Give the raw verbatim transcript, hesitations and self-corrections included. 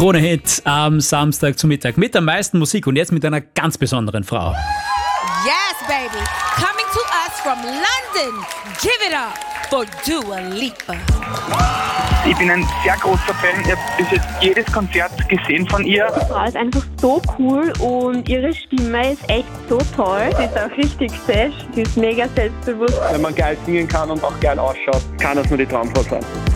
Krone-Hit am Samstag zu Mittag mit der meisten Musik und jetzt mit einer ganz besonderen Frau. Yes, baby. Coming to us from London. Give it up for Dua Lipa. Ich bin ein sehr großer Fan. Ich habe bis jetzt jedes Konzert gesehen von ihr. Die Frau ist einfach so cool und ihre Stimme ist echt so toll. Sie ist auch richtig fesch, sie ist mega selbstbewusst. Wenn man geil singen kann und auch geil ausschaut, kann das nur die Traumfrau sein.